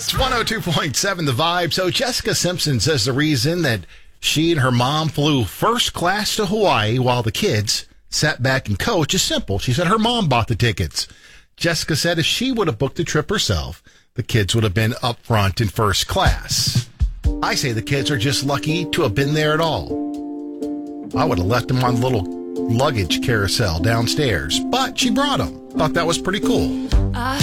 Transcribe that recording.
It's 102.7 The Vibe. So Jessica Simpson says the reason that she and her mom flew first class to Hawaii while the kids sat back and coach is simple. She said her mom bought the tickets. Jessica said if she would have booked the trip herself, the kids would have been up front in first class. I say the kids are just lucky to have been there at all. I would have left them on the little luggage carousel downstairs, but she brought them. Thought that was pretty cool.